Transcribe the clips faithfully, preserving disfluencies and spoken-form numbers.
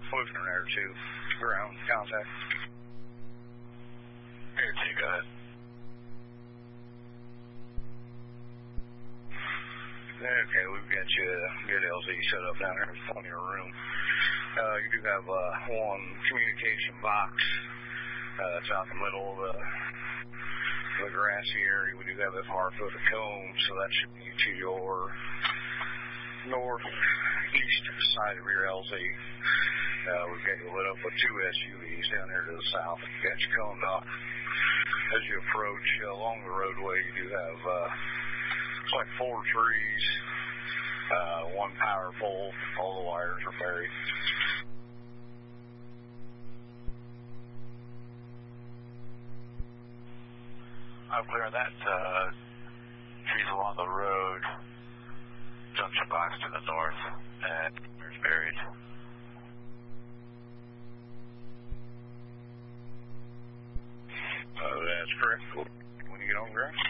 Lieutenant Air two, ground contact. Air two, go ahead. Okay, we've got you a good L Z set up down there. There's plenty of room. Uh, you do have uh, one communication box. Uh, it's out in the middle of the, the grassy area. We do have it marked with a cone, so that should be to your northeast side of your L Z. Uh, we've got you lit up with two S U Vs down here to the south. You've got you coned off. As you approach uh, along the roadway, you do have uh, looks like four trees, uh, one power pole. All the wires are buried. I'm clear on that. Uh, trees along the road, junction box to the north, and where's buried. Uh, that's correct. When you get on the ground?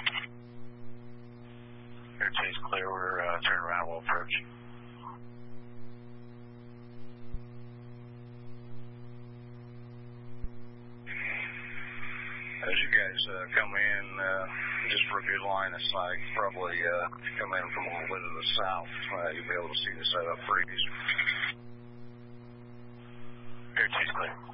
Air two is clear. We're uh, turning around. We'll approach. As you guys uh, come in, uh, just for a good line of sight, probably uh, come in from a little bit to the south, uh, you'll be able to see the setup pretty easy. Air two is clear.